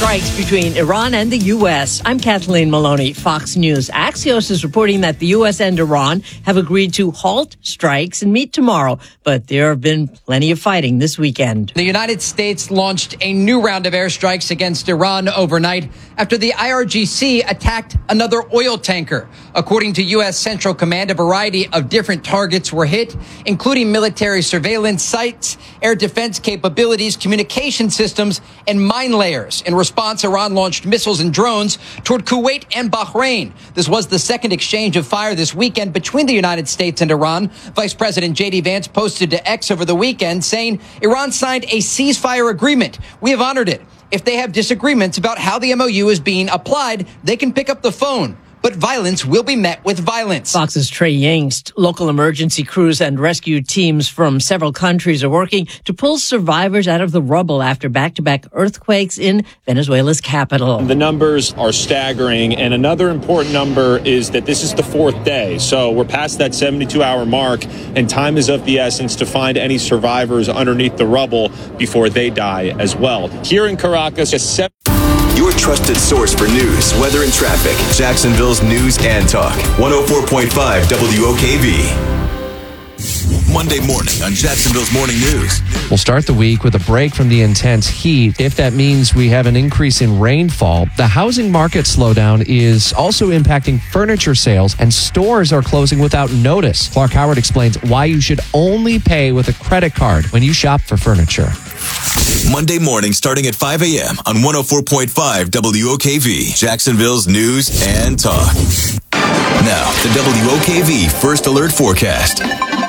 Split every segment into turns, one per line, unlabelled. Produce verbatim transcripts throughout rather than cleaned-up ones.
strikes between Iran and the U S. I'm Kathleen Maloney, Fox News. Axios is reporting that the U S and Iran have agreed to halt strikes and meet tomorrow, but there have been plenty of fighting this weekend.
The United States launched a new round of airstrikes against Iran overnight after the I R G C attacked another oil tanker. According to U S Central Command, a variety of different targets were hit, including military surveillance sites, air defense capabilities, communication systems, and mine layers. In response, Iran launched missiles and drones toward Kuwait and Bahrain. This was the second exchange of fire this weekend between the United States and Iran. Vice President J D Vance posted to X over the weekend saying Iran signed a ceasefire agreement. We have honored it. If they have disagreements about how the M O U is being applied, they can pick up the phone. But violence will be met with violence.
Fox's Trey Yingst. Local emergency crews and rescue teams from several countries are working to pull survivors out of the rubble after back-to-back earthquakes in Venezuela's capital.
The numbers are staggering, and another important number is that this is the fourth day. So we're past that seventy-two hour mark, and time is of the essence to find any survivors underneath the rubble before they die as well. Here in Caracas, a seven-
Your trusted source for news, weather, and traffic. Jacksonville's News and Talk. one oh four point five W O K V. Monday morning on Jacksonville's Morning News.
We'll start the week with a break from the intense heat. If that means we have an increase in rainfall, the housing market slowdown is also impacting furniture sales, and stores are closing without notice. Clark Howard explains why you should only pay with a credit card when you shop for furniture.
Monday morning starting at five a.m. on one oh four point five W O K V, Jacksonville's News and Talk. Now, the W O K V First Alert Forecast.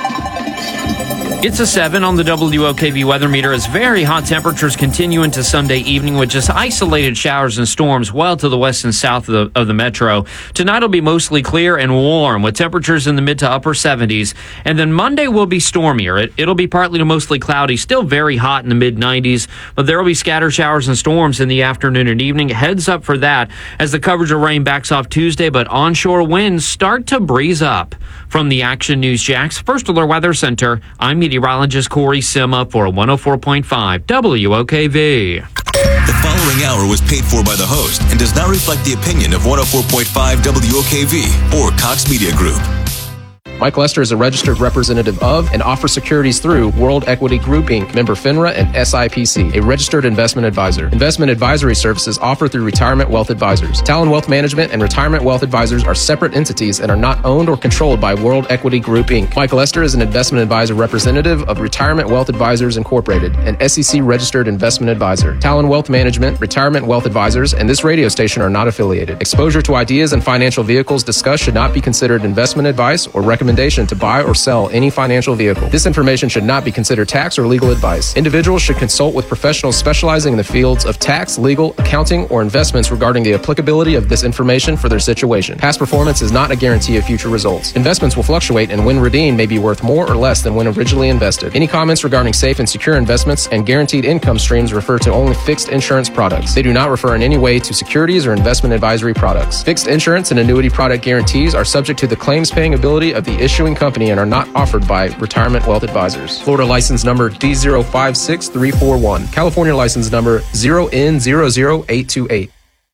It's a seven on the W O K V weather meter as very hot temperatures continue into Sunday evening with just isolated showers and storms well to the west and south of the, of the metro. Tonight will be mostly clear and warm with temperatures in the mid to upper seventies. And then Monday will be stormier. It, it'll be partly to mostly cloudy, still very hot in the mid nineties, but there will be scattered showers and storms in the afternoon and evening. Heads up for that as the coverage of rain backs off Tuesday, but onshore winds start to breeze up. From the Action News Jax First Alert Weather Center, I'm meteorologist Corey Sima for one oh four point five W O K V.
The following hour was paid for by the host and does not reflect the opinion of one oh four point five W O K V or Cox Media Group.
Mike Lester is a registered representative of and offers securities through World Equity Group, Incorporated, member FINRA and S I P C, a registered investment advisor. Investment advisory services offered through Retirement Wealth Advisors. Talon Wealth Management and Retirement Wealth Advisors are separate entities and are not owned or controlled by World Equity Group, Incorporated. Mike Lester is an investment advisor representative of Retirement Wealth Advisors Incorporated, an S E C registered investment advisor. Talon Wealth Management, Retirement Wealth Advisors, and this radio station are not affiliated. Exposure to ideas and financial vehicles discussed should not be considered investment advice or recommendation to buy or sell any financial vehicle. This information should not be considered tax or legal advice. Individuals should consult with professionals specializing in the fields of tax, legal, accounting, or investments regarding the applicability of this information for their situation. Past performance is not a guarantee of future results. Investments will fluctuate and when redeemed may be worth more or less than when originally invested. Any comments regarding safe and secure investments and guaranteed income streams refer to only fixed insurance products. They do not refer in any way to securities or investment advisory products. Fixed insurance and annuity product guarantees are subject to the claims paying ability of the issuing company and are not offered by Retirement Wealth Advisors. Florida license number D zero five six three four one. California license number zero N zero zero eight two eight.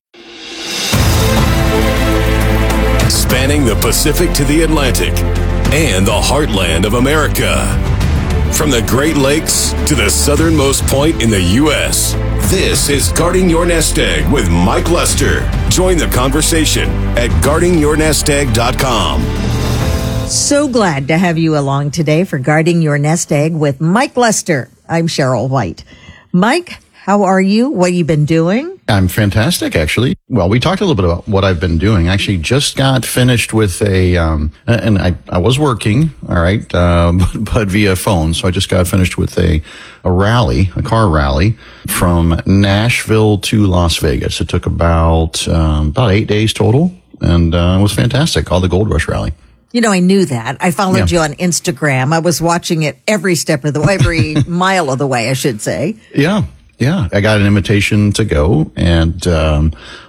Spanning the Pacific to the Atlantic and the heartland of America. From the Great Lakes to the southernmost point in the U S, this is Guarding Your Nest Egg with Mike Lester. Join the conversation at guarding your nest egg dot com.
So glad to have you along today for Guarding Your Nest Egg with Mike Lester. I'm Cheryl White. Mike, how are you? What have you been doing?
I'm fantastic, actually. Well, we talked a little bit about what I've been doing. I actually just got finished with a, um, and I, I was working, all right, uh, but, but via phone. So I just got finished with a, a rally, a car rally from Nashville to Las Vegas. It took about, um, about eight days total, and uh, it was fantastic. All the Gold Rush rally.
You know, I knew that. I followed
Yeah.
you on Instagram. I was watching it every step of the way, every mile of the way, I should say.
Yeah. Yeah. I got an invitation to go, and um,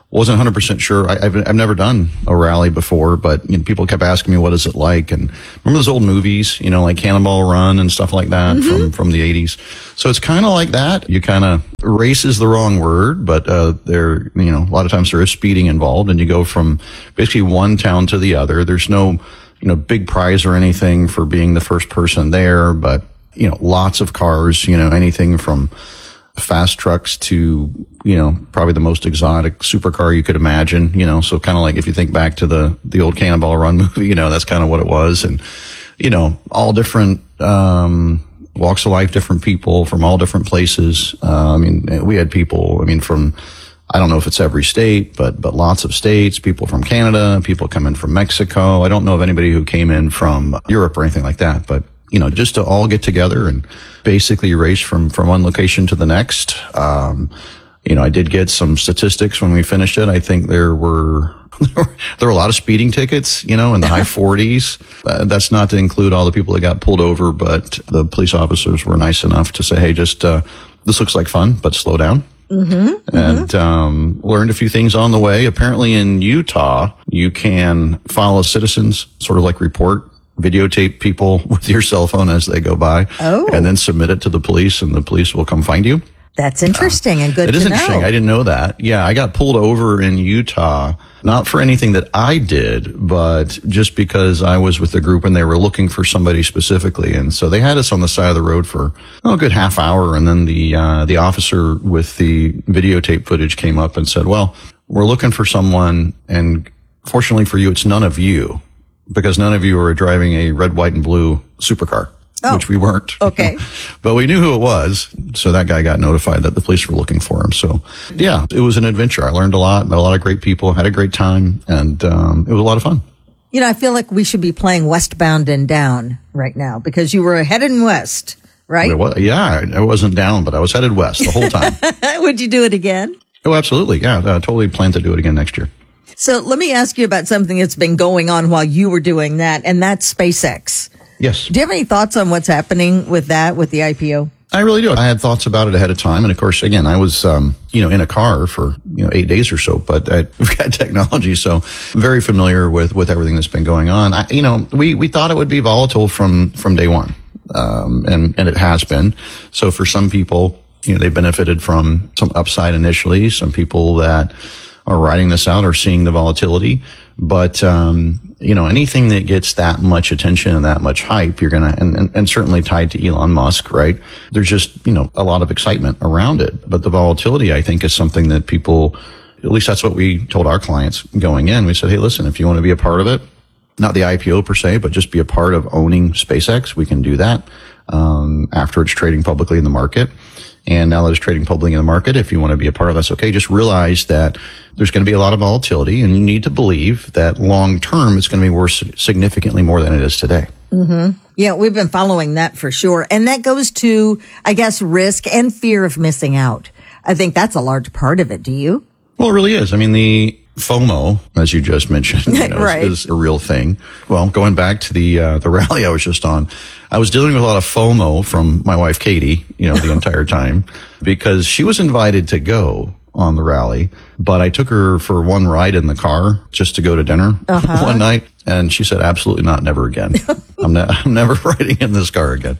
wasn't one hundred percent sure. I, I've, I've never done a rally before, but you know, people kept asking me, what is it like? And remember those old movies, you know, like Cannonball Run and stuff like that mm-hmm. from, from the eighties. So it's kind of like that. You kind of, race is the wrong word, but, uh, there, you know, a lot of times there is speeding involved, and you go from basically one town to the other. There's no, you know, big prize or anything for being the first person there, but, you know, lots of cars, you know, anything from fast trucks to, you know, probably the most exotic supercar you could imagine, you know, so kind of like if you think back to the, the old Cannonball Run movie, you know, that's kind of what it was. And, you know, all different, um, walks of life, different people from all different places. Uh, I mean, we had people, I mean, from, I don't know if it's every state, but, but lots of states, people from Canada, people coming from Mexico. I don't know of anybody who came in from Europe or anything like that, but, you know, just to all get together and basically race from, from one location to the next. Um, you know, I did get some statistics when we finished it. I think there were, there were a lot of speeding tickets, you know, in the high forties. Uh, that's not to include all the people that got pulled over, but the police officers were nice enough to say, hey, just, uh, this looks like fun, but slow down. Mm-hmm, and, mm-hmm. um, learned a few things on the way. Apparently in Utah, you can file a citizen's sort of like report, videotape people with your cell phone as they go by, oh. and then submit it to the police, and the police will come find you.
That's interesting uh, and good to know.
It is interesting. I didn't know that. Yeah, I got pulled over in Utah, not for anything that I did, but just because I was with the group and they were looking for somebody specifically. And so they had us on the side of the road for oh, a good half hour. And then the, uh, the officer with the videotape footage came up and said, well, we're looking for someone. And fortunately for you, it's none of you, because none of you are driving a red, white, and blue supercar. Oh, which we weren't.
Okay.
But we knew who it was. So that guy got notified that the police were looking for him. So yeah, it was an adventure. I learned a lot, met a lot of great people, had a great time, and um, it was a lot of fun.
You know, I feel like we should be playing Westbound and Down right now, because you were headed west, right?
Well, yeah, I wasn't down, but I was headed west the whole time.
Would you do it again?
Oh, absolutely. Yeah, I totally plan to do it again next year.
So let me ask you about something that's been going on while you were doing that, and that's SpaceX.
Yes.
Do you have any thoughts on what's happening with that, with the I P O?
I really do. I had thoughts about it ahead of time. And of course, again, I was, um, you know, in a car for, you know, eight days or so, but I, we've got technology. So I'm very familiar with, with everything that's been going on. I, you know, we, we thought it would be volatile from, from day one. Um, and, and it has been. So for some people, you know, they benefited from some upside initially. Some people that are riding this out are seeing the volatility. But, um, you know, anything that gets that much attention and that much hype, you're going to, and, and, and certainly tied to Elon Musk, right? There's just, you know, a lot of excitement around it. But the volatility, I think, is something that people, at least that's what we told our clients going in. We said, hey, listen, if you want to be a part of it, not the I P O per se, but just be a part of owning SpaceX, we can do that, um, after it's trading publicly in the market. And now that it's trading publicly in the market, if you want to be a part of that's okay. Just realize that there's going to be a lot of volatility, and you need to believe that long term it's going to be worth significantly more than it is today.
Mm-hmm. Yeah, we've been following that for sure. And that goes to, I guess, risk and fear of missing out. I think that's a large part of it. Do you?
Well, it really is. I mean, the FOMO, as you just mentioned, you know, right. is, is a real thing. Well, going back to the uh, the rally I was just on, I was dealing with a lot of FOMO from my wife, Katie, you know, the entire time, because she was invited to go on the rally, but I took her for one ride in the car just to go to dinner uh-huh. one night. And she said, absolutely not, never again. I'm, ne- I'm never riding in this car again.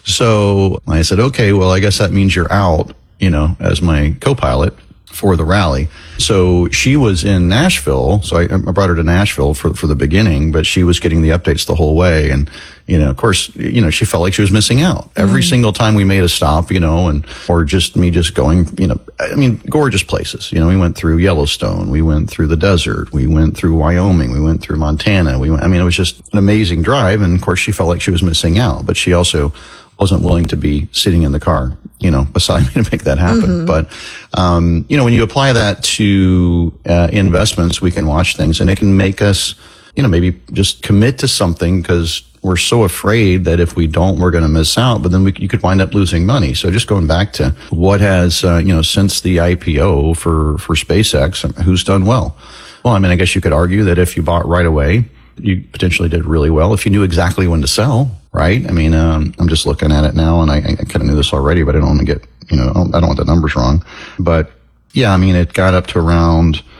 So I said, okay, well, I guess that means you're out, you know, as my co-pilot for the rally. So she was in Nashville. So I, I brought her to Nashville for, for the beginning, but she was getting the updates the whole way. And, you know, of course, you know, she felt like she was missing out every mm. single time we made a stop, you know, and, or just me just going, you know, I mean, gorgeous places. You know, we went through Yellowstone. We went through the desert. We went through Wyoming. We went through Montana. We went, I mean, it was just an amazing drive. And of course, she felt like she was missing out, but she also wasn't willing to be sitting in the car, you know, beside me to make that happen. Mm-hmm. But, um, you know, when you apply that to uh, investments, we can watch things and it can make us, you know, maybe just commit to something because we're so afraid that if we don't, we're going to miss out. But then we, you could wind up losing money. So just going back to what has, uh, you know, since the I P O for, for SpaceX, who's done well? Well, I mean, I guess you could argue that if you bought right away, you potentially did really well. If you knew exactly when to sell, right? I mean, um, I'm just looking at it now and I, I kind of knew this already, but I don't want to get, you know, I don't, I don't want the numbers wrong. But yeah, I mean, it got up to around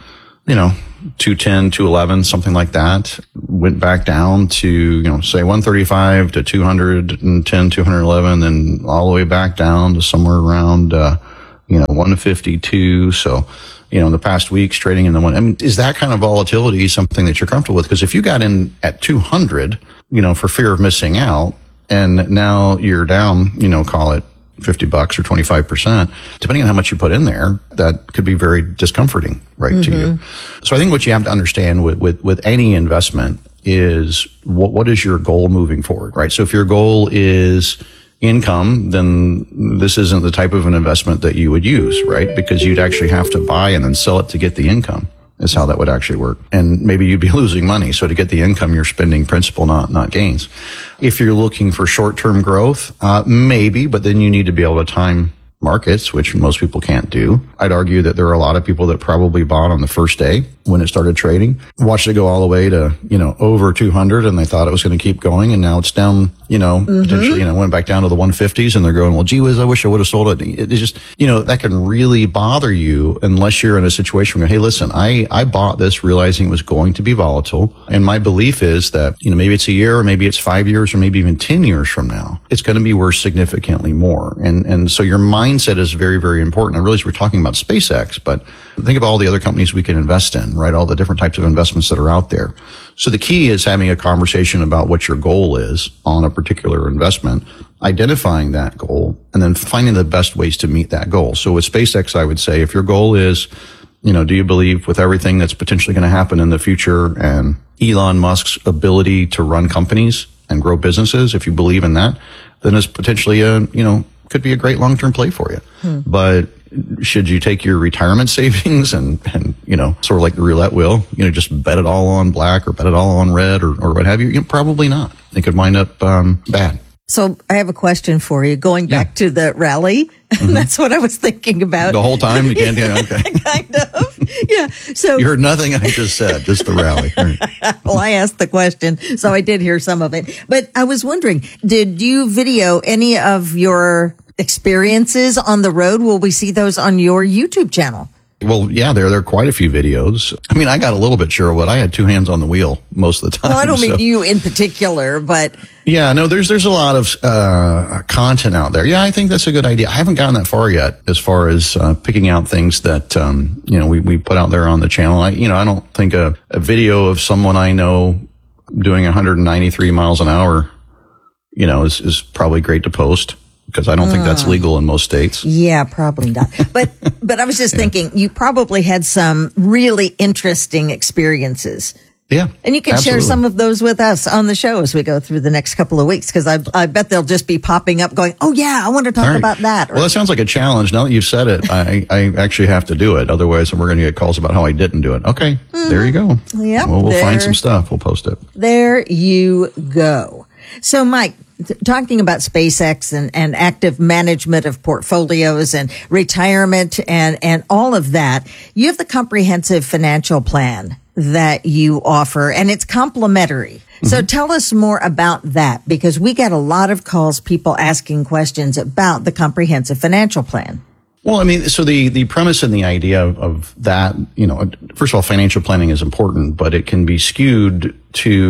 you know, two ten, two eleven, something like that. Went back down to, you know, say one thirty-five to two ten, two eleven, then all the way back down to somewhere around, uh, you know, one fifty-two. So, you know, in the past weeks trading in the one, I mean, is that kind of volatility something that you're comfortable with? Because if you got in at two hundred, you know, for fear of missing out, and now you're down, you know, call it fifty bucks or twenty-five percent, depending on how much you put in there, that could be very discomforting, right, mm-hmm. to you. So I think what you have to understand with, with, with any investment is what, what is your goal moving forward, right? So if your goal is income, then this isn't the type of an investment that you would use, right? Because you'd actually have to buy and then sell it to get the income. Is how that would actually work. And maybe you'd be losing money. So to get the income, you're spending principal, not, not gains. If you're looking for short-term growth, uh, maybe, but then you need to be able to time markets, which most people can't do. I'd argue that there are a lot of people that probably bought on the first day when it started trading, watched it go all the way to, you know, over two hundred, and they thought it was going to keep going, and now it's down, you know, mm-hmm. potentially, you know, went back down to the one fifties, and they're going, well, gee whiz, I wish I would have sold it. It's just, you know, that can really bother you unless you're in a situation where, hey, listen, I, I bought this realizing it was going to be volatile, and my belief is that, you know, maybe it's a year, or maybe it's five years, or maybe even ten years from now, it's going to be worth significantly more. And, and so your mindset is very, very important. I realize we're talking about SpaceX, but think of all the other companies we can invest in, right? All the different types of investments that are out there. So the key is having a conversation about what your goal is on a particular investment, identifying that goal, and then finding the best ways to meet that goal. So with SpaceX, I would say if your goal is, you know, do you believe with everything that's potentially going to happen in the future and Elon Musk's ability to run companies and grow businesses, if you believe in that, then it's potentially a, you know, could be a great long-term play for you. Hmm. But should you take your retirement savings and, and, you know, sort of like the roulette wheel, you know, just bet it all on black or bet it all on red or, or what have you? You know, probably not. It could wind up um, bad.
So I have a question for you. Going back yeah. to the rally, mm-hmm. that's what I was thinking about.
The whole time? You can't, yeah, okay.
Kind of. Yeah. So
you heard nothing I just said, just the rally. Right.
Well, I asked the question, so I did hear some of it. But I was wondering, did you video any of your experiences on the road? Will we see those on your YouTube channel?
Well, yeah, there, there are quite a few videos. I mean, I got a little bit sure what I had two hands on the wheel most of the time.
Well, I don't
so.
mean you in particular, but
yeah, no, there's, there's a lot of, uh, content out there. Yeah, I think that's a good idea. I haven't gotten that far yet as far as, uh, picking out things that, um, you know, we, we put out there on the channel. I, you know, I don't think a, a video of someone I know doing one hundred ninety-three miles an hour, you know, is, is probably great to post. Because I don't uh, think that's legal in most states.
Yeah, probably not. But but I was just yeah. thinking, you probably had some really interesting experiences.
Yeah,
and you can absolutely. share some of those with us on the show as we go through the next couple of weeks. Because I I bet they'll just be popping up, going, "Oh yeah, I want to talk right. about that." Or,
well, that sounds like a challenge. Now that you've said it, I I actually have to do it. Otherwise, we're going to get calls about how I didn't do it. Okay, mm-hmm. there you go.
Yeah,
well, we'll find some stuff. We'll post it.
There you go. So, Mike, talking about SpaceX and, and active management of portfolios and retirement and, and all of that, you have the comprehensive financial plan that you offer, and it's complimentary. Mm-hmm. So tell us more about that, because we get a lot of calls, people asking questions about the comprehensive financial plan.
Well, I mean, so the, the premise and the idea of, of that, you know, first of all, financial planning is important, but it can be skewed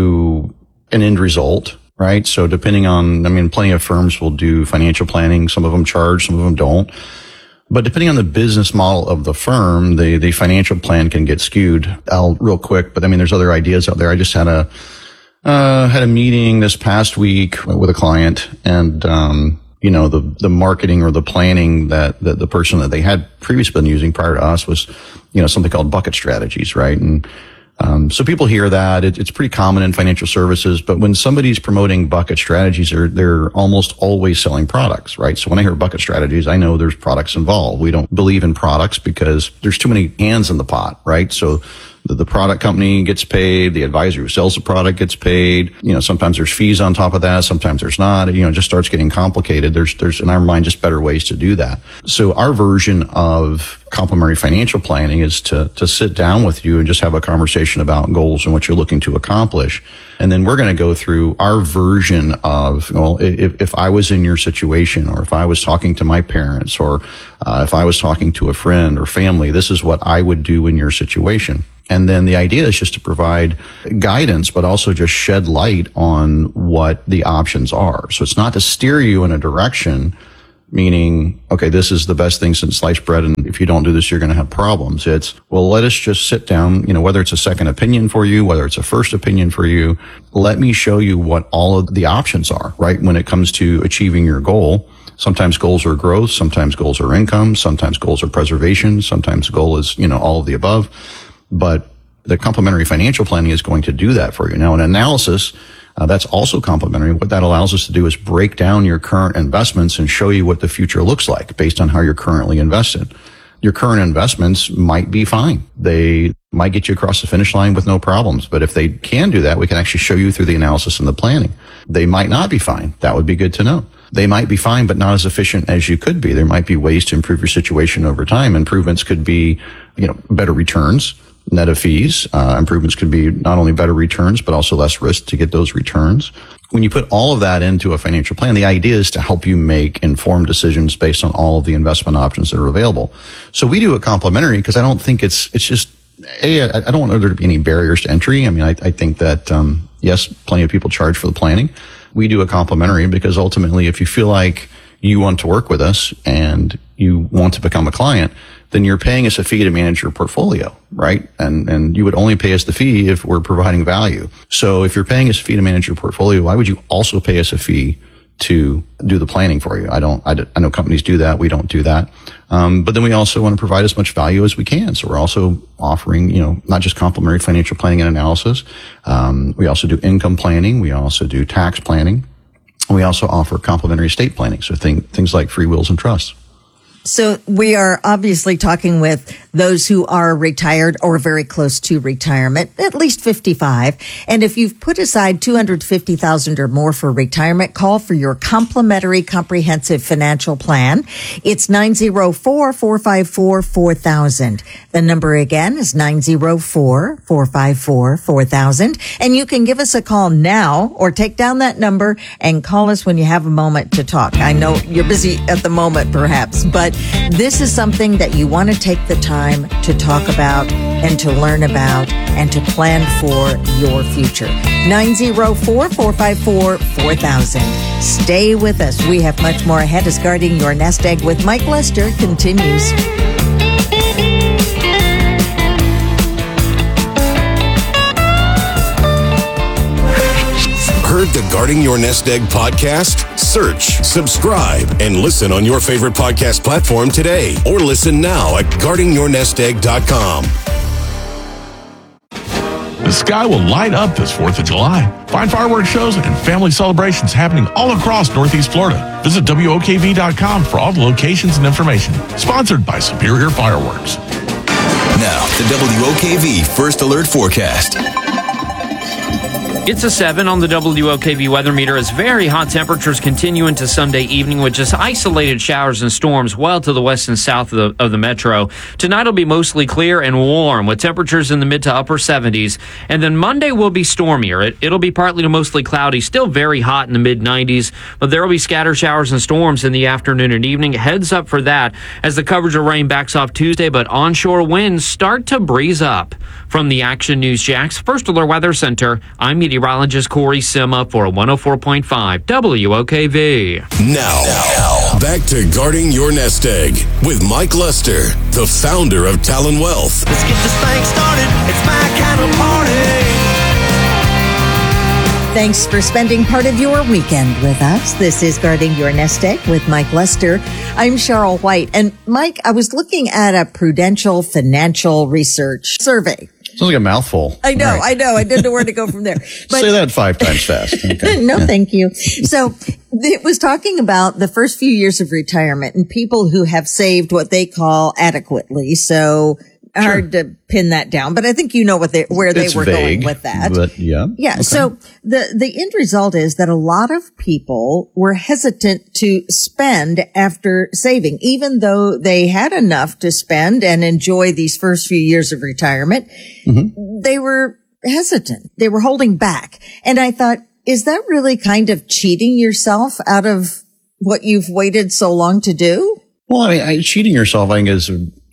to an end result. Right. So depending on, I mean, plenty of firms will do financial planning. Some of them charge, some of them don't. But depending on the business model of the firm, the, the financial plan can get skewed. I'll real quick, but I mean, there's other ideas out there. I just had a, uh, had a meeting this past week with a client, and, um, you know, the, the marketing or the planning that, that the person that they had previously been using prior to us was, you know, something called bucket strategies, right? And, Um, so people hear that. It, it's pretty common in financial services, but when somebody's promoting bucket strategies, they're, they're almost always selling products, right? So when I hear bucket strategies, I know there's products involved. We don't believe in products because there's too many hands in the pot, right? So the, the product company gets paid, the advisor who sells the product gets paid. You know, sometimes there's fees on top of that, sometimes there's not. You know, it just starts getting complicated. There's, there's in our mind just better ways to do that. So our version of complementary financial planning is to, to sit down with you and just have a conversation about goals and what you're looking to accomplish. And then we're going to go through our version of, well, if, if I was in your situation, or if I was talking to my parents, or uh, if I was talking to a friend or family, this is what I would do in your situation. And then the idea is just to provide guidance, but also just shed light on what the options are. So it's not to steer you in a direction, meaning, okay, this is the best thing since sliced bread, and if you don't do this, you're going to have problems. It's, well, let us just sit down, you know, whether it's a second opinion for you, whether it's a first opinion for you, let me show you what all of the options are, right? When it comes to achieving your goal. Sometimes goals are growth, sometimes goals are income, sometimes goals are preservation, sometimes goal is, you know, all of the above. But the complementary financial planning is going to do that for you. Now, an analysis, uh, that's also complementary. What that allows us to do is break down your current investments and show you what the future looks like based on how you're currently invested. Your current investments might be fine. They might get you across the finish line with no problems. But if they can do that, we can actually show you through the analysis and the planning. They might not be fine. That would be good to know. They might be fine, but not as efficient as you could be. There might be ways to improve your situation over time. Improvements could be, you know, better returns, net of fees. Uh, improvements could be not only better returns, but also less risk to get those returns. When you put all of that into a financial plan, the idea is to help you make informed decisions based on all of the investment options that are available. So we do it complimentary because I don't think it's, it's just, A, I, I don't want there to be any barriers to entry. I mean, I, I think that, um, yes, plenty of people charge for the planning. We do a complimentary because ultimately, if you feel like you want to work with us and you want to become a client, then you're paying us a fee to manage your portfolio, right? And and you would only pay us the fee if we're providing value. So if you're paying us a fee to manage your portfolio, why would you also pay us a fee to do the planning for you? I don't, I, I know companies do that. We don't do that. Um, but then we also want to provide as much value as we can. So we're also offering, you know, not just complimentary financial planning and analysis. Um, we also do income planning. We also do tax planning. We also offer complimentary estate planning. So thing, things like free wills and trusts.
So we are obviously talking with those who are retired or very close to retirement, at least fifty-five. And if you've put aside two hundred fifty thousand dollars or more for retirement, call for your complimentary comprehensive financial plan. It's nine oh four, four five four, four thousand. The number again is nine oh four, four five four, four thousand. And you can give us a call now or take down that number and call us when you have a moment to talk. I know you're busy at the moment, perhaps, but this is something that you want to take the time to talk about and to learn about and to plan for your future. nine oh four, four five four, four thousand. Stay with us. We have much more ahead as Guarding Your Nest Egg with Mike Lester continues.
Heard the Guarding Your Nest Egg podcast? Search, subscribe, and listen on your favorite podcast platform today. Or listen now at guarding your nest egg dot com.
The sky will light up this fourth of July. Find fireworks shows and family celebrations happening all across Northeast Florida. Visit W O K V dot com for all the locations and information. Sponsored by Superior Fireworks.
Now, the W O K V First Alert Forecast.
It's a seven on the W O K V weather meter as very hot temperatures continue into Sunday evening with just isolated showers and storms well to the west and south of the, of the metro. Tonight will be mostly clear and warm with temperatures in the mid to upper seventies. And then Monday will be stormier. It, it'll be partly to mostly cloudy, still very hot in the mid nineties, but there will be scattered showers and storms in the afternoon and evening. Heads up for that as the coverage of rain backs off Tuesday, but onshore winds start to breeze up. From the Action News Jax First Alert Weather Center, I'm meteorologist Corey Sima for one oh four point five W O K V.
Now, now, back to Guarding Your Nest Egg with Mike Lester, the founder of Talon Wealth.
Let's get this thing started. It's my kind of party.
Thanks for spending part of your weekend with us. This is Guarding Your Nest Egg with Mike Lester. I'm Cheryl White. And Mike, I was looking at a Prudential Financial Research survey.
Sounds like a mouthful.
I know,
right.
I know. I didn't know where to go from there. But
say that five times fast. Okay.
no,
yeah.
Thank you. So it was talking about the first few years of retirement and people who have saved what they call adequately. So
Sure.
hard to pin that down, but I think you know what they, where
it's
they were
vague,
going with that.
But yeah.
Yeah. Okay. So the, the end result is that a lot of people were hesitant to spend after saving, even though they had enough to spend and enjoy these first few years of retirement. Mm-hmm. They were hesitant. They were holding back. And I thought, is that really kind of cheating yourself out of what you've waited so long to do?
Well, I mean, I, cheating yourself, I think, is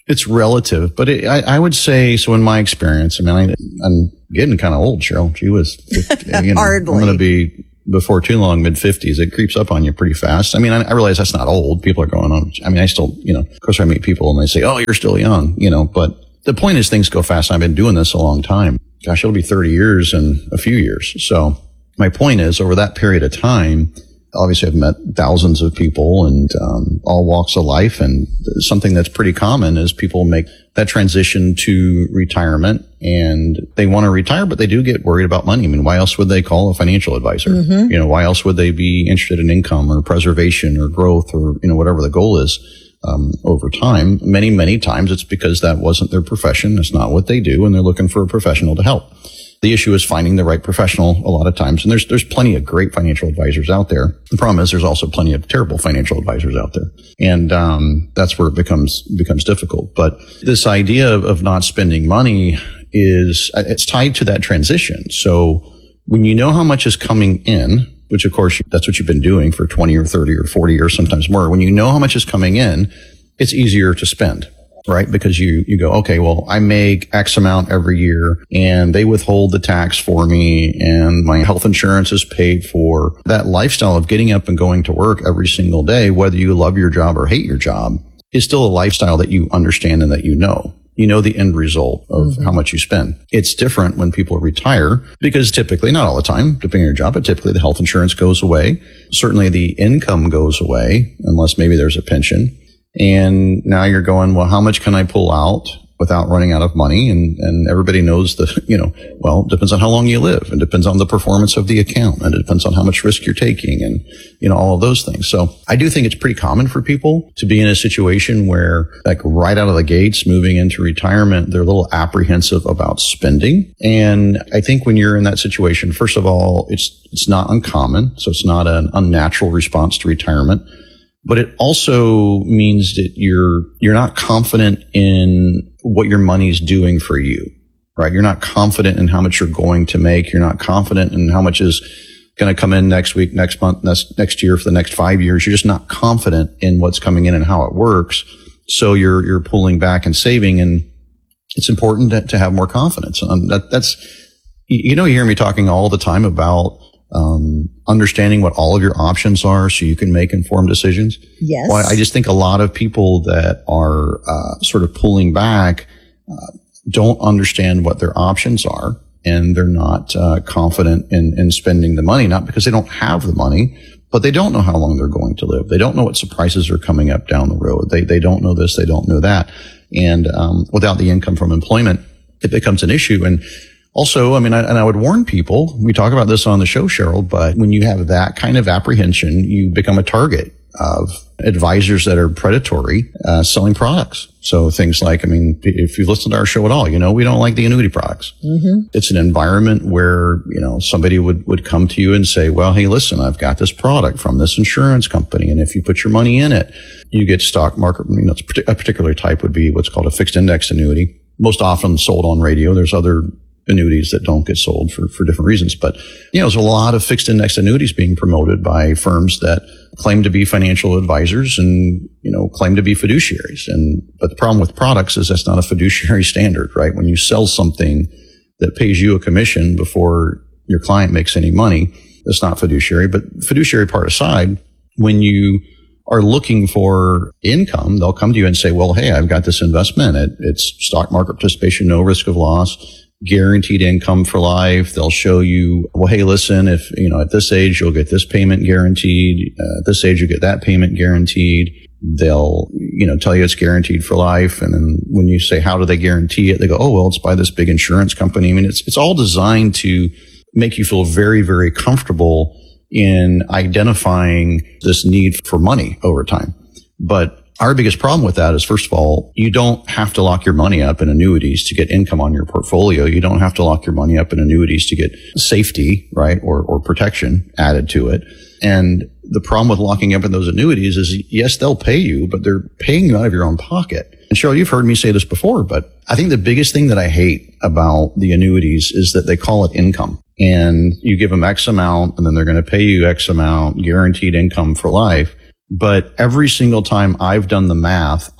It's relative, but it, I, I would say, so in my experience, I mean, I, I'm getting kind of old, Cheryl. She was, you know,
Hardly.
I'm going to be before too long, mid fifties. It creeps up on you pretty fast. I mean, I, I realize that's not old. People are going on. I mean, I still, you know, of course I meet people and they say, oh, you're still young, you know, but the point is things go fast. I've been doing this a long time. Gosh, it'll be thirty years in a few years. So my point is, over that period of time, obviously I've met thousands of people and um, all walks of life. And something that's pretty common is people make that transition to retirement and they want to retire, but they do get worried about money. I mean, why else would they call a financial advisor? Mm-hmm. You know, why else would they be interested in income or preservation or growth or, you know, whatever the goal is um, over time? Many, many times it's because that wasn't their profession. It's not what they do. And they're looking for a professional to help. The issue is finding the right professional a lot of times. And there's, there's plenty of great financial advisors out there. The problem is there's also plenty of terrible financial advisors out there. And, um, that's where it becomes, becomes difficult. But this idea of, of not spending money is, it's tied to that transition. So when you know how much is coming in, which of course that's what you've been doing for twenty or thirty or forty years, sometimes more. When you know how much is coming in, it's easier to spend. Right? Because you, you go, okay, well, I make X amount every year and they withhold the tax for me and my health insurance is paid for. That lifestyle of getting up and going to work every single day, whether you love your job or hate your job, is still a lifestyle that you understand and that you know. You know the end result of mm-hmm. how much you spend. It's different when people retire because typically, not all the time, depending on your job, but typically the health insurance goes away. Certainly the income goes away unless maybe there's a pension. And now you're going, well, how much can I pull out without running out of money? And, and everybody knows the, you know, well, it depends on how long you live and depends on the performance of the account and it depends on how much risk you're taking and, you know, all of those things. So I do think it's pretty common for people to be in a situation where like right out of the gates, moving into retirement, they're a little apprehensive about spending. And I think when you're in that situation, first of all, it's, it's not uncommon. So it's not an unnatural response to retirement. But it also means that you're, you're not confident in what your money's doing for you, right? You're not confident in how much you're going to make. You're not confident in how much is going to come in next week, next month, next, next year, for the next five years. You're just not confident in what's coming in and how it works. So you're, you're pulling back and saving. And it's important to, to have more confidence. And that, that's, you know, you hear me talking all the time about um, understanding what all of your options are so you can make informed decisions.
Yes.
Well, I just think a lot of people that are uh, sort of pulling back uh, don't understand what their options are, and they're not uh, confident in, in spending the money, not because they don't have the money, but they don't know how long they're going to live. They don't know what surprises are coming up down the road. They they don't know this, they don't know that. And um, without the income from employment, it becomes an issue. And also, I mean, I, and I would warn people, we talk about this on the show, Cheryl, but when you have that kind of apprehension, you become a target of advisors that are predatory, uh, selling products. So things like, I mean, if you've listened to our show at all, you know, we don't like the annuity products. Mm-hmm. It's an environment where, you know, somebody would, would come to you and say, well, hey, listen, I've got this product from this insurance company. And if you put your money in it, you get stock market, you know, a particular type would be what's called a fixed index annuity, most often sold on radio. There's other annuities that don't get sold for, for different reasons. But, you know, there's a lot of fixed index annuities being promoted by firms that claim to be financial advisors and, you know, claim to be fiduciaries. And, but the problem with products is that's not a fiduciary standard, right? When you sell something that pays you a commission before your client makes any money, that's not fiduciary. But fiduciary part aside, when you are looking for income, they'll come to you and say, well, hey, I've got this investment. It, it's stock market participation, no risk of loss, guaranteed income for life. They'll show you, well, hey, listen, if, you know, at this age, you'll get this payment guaranteed. Uh, at this age, you get that payment guaranteed. They'll, you know, tell you it's guaranteed for life. And then when you say, how do they guarantee it? They go, oh, well, it's by this big insurance company. I mean, it's, it's all designed to make you feel very, very comfortable in identifying this need for money over time. But our biggest problem with that is, first of all, you don't have to lock your money up in annuities to get income on your portfolio. You don't have to lock your money up in annuities to get safety, right, or, or protection added to it. And the problem with locking up in those annuities is, yes, they'll pay you, but they're paying you out of your own pocket. And Cheryl, you've heard me say this before, but I think the biggest thing that I hate about the annuities is that they call it income. And you give them X amount, and then they're going to pay you X amount, guaranteed income for life. But every single time I've done the math on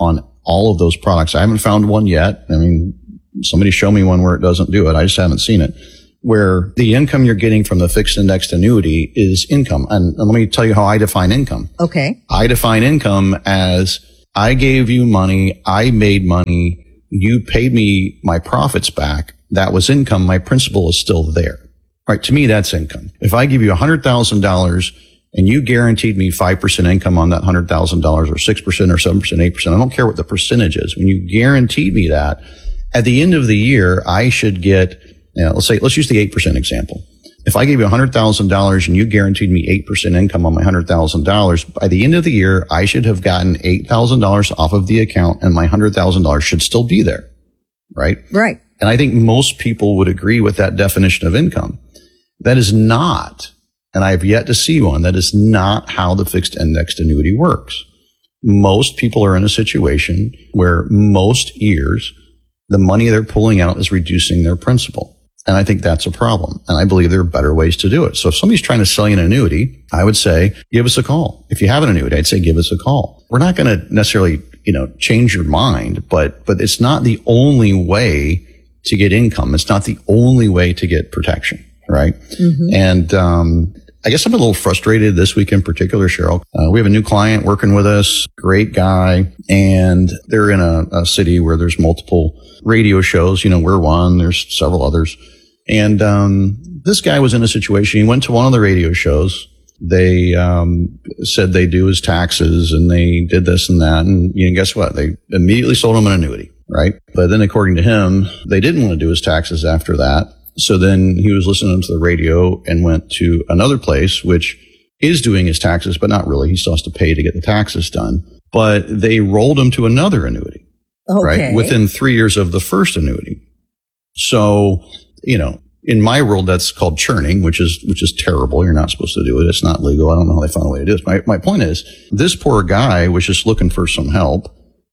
all of those products. I haven't found one yet. I mean, somebody show me one where it doesn't do it. I just haven't seen it. Where the income you're getting from the fixed indexed annuity is income. And, and let me tell you how I define income.
Okay.
I define income as I gave you money, I made money, you paid me my profits back. That was income. My principal is still there. Right? To me, that's income. If I give you one hundred thousand dollars and you guaranteed me five percent income on that one hundred thousand dollars or six percent or seven percent, eight percent, I don't care what the percentage is. When you guaranteed me that, at the end of the year, I should get, you know, let's say, let's use the eight percent example. If I gave you one hundred thousand dollars and you guaranteed me eight percent income on my one hundred thousand dollars, by the end of the year, I should have gotten eight thousand dollars off of the account and my one hundred thousand dollars should still be there. Right?
Right.
And I think most people would agree with that definition of income. That is not, and I have yet to see one, that is not how the fixed indexed annuity works. Most people are in a situation where most years, the money they're pulling out is reducing their principal. And I think that's a problem. And I believe there are better ways to do it. So if somebody's trying to sell you an annuity, I would say, give us a call. If you have an annuity, I'd say, give us a call. We're not going to necessarily, you know, change your mind, but, but it's not the only way to get income. It's not the only way to get protection, right? Mm-hmm. And, um, I guess I'm a little frustrated this week in particular, Cheryl. Uh, we have a new client working with us, great guy, and they're in a, a city where there's multiple radio shows. You know, we're one, there's several others. And, um, this guy was in a situation, he went to one of the radio shows. They, um, said they do his taxes and they did this and that. And, you know, guess what? They immediately sold him an annuity, right? But then according to him, they didn't want to do his taxes after that. So then he was listening to the radio and went to another place, which is doing his taxes, but not really. He still has to pay to get the taxes done. But they rolled him to another annuity,
okay.
right? Within three years of the first annuity. So, you know, in my world, that's called churning, which is, which is terrible. You're not supposed to do it. It's not legal. I don't know how they found a way to do it. My, my point is, this poor guy was just looking for some help.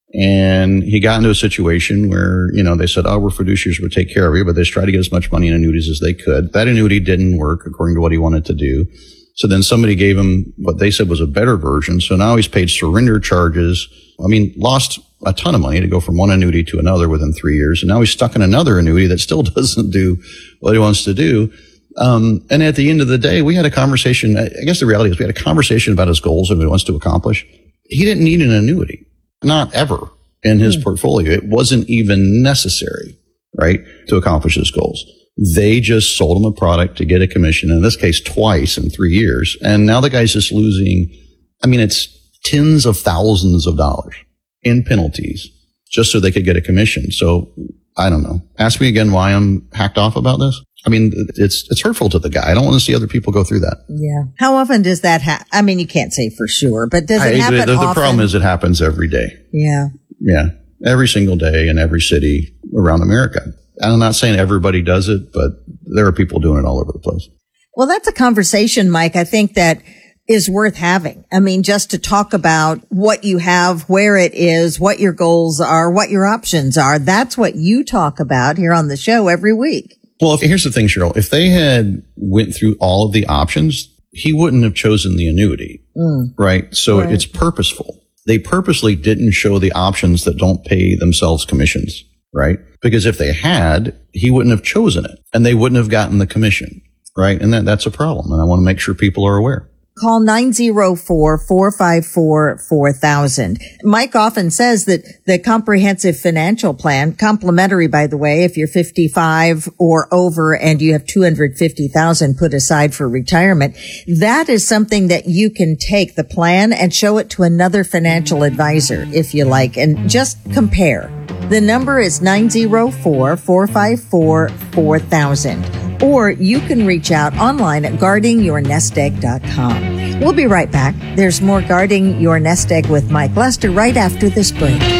And he got into a situation where, you know, they said, oh, we're fiduciaries, we'll take care of you, but they just tried to get as much money in annuities as they could. That annuity didn't work according to what he wanted to do. So then somebody gave him what they said was a better version. So now he's paid surrender charges. I mean, lost a ton of money to go from one annuity to another within three years. And now he's stuck in another annuity that still doesn't do what he wants to do. Um, and at the end of the day, we had a conversation. I guess the reality is we had a conversation about his goals and what he wants to accomplish. He didn't need an annuity. Not ever in his mm. portfolio. It wasn't even necessary, right, to accomplish his goals. They just sold him a product to get a commission, in this case, twice in three years. And now the guy's just losing, I mean, it's tens of thousands of dollars in penalties just so they could get a commission. So I don't know. Ask me again why I'm hacked off about this. I mean, it's it's hurtful to the guy. I don't want to see other people go through that.
Yeah. How often does that happen? I mean, you can't say for sure, but does it
I,
happen
the, the,
often?
The problem is it happens every day.
Yeah.
Yeah. Every single day in every city around America. I'm not saying everybody does it, but there are people doing it all over the place.
Well, that's a conversation, Mike, I think that is worth having. I mean, just to talk about what you have, where it is, what your goals are, what your options are. That's what you talk about here on the show every week.
Well, if, here's the thing, Cheryl. If they had went through all of the options, he wouldn't have chosen the annuity, mm. right? So right. It's purposeful. They purposely didn't show the options that don't pay themselves commissions, right? Because if they had, he wouldn't have chosen it and they wouldn't have gotten the commission, right? And that, that's a problem. And I want to make sure people are aware.
Call nine oh four, four five four, four thousand. Mike often says that the comprehensive financial plan, complimentary, by the way, if you're fifty-five or over and you have two hundred fifty thousand put aside for retirement, that is something that you can take the plan and show it to another financial advisor, if you like, and just compare. The number is nine oh four, four five four, four thousand. Or you can reach out online at guarding your nest egg dot com. We'll be right back. There's more Guarding Your Nest Egg with Mike Lester right after this break.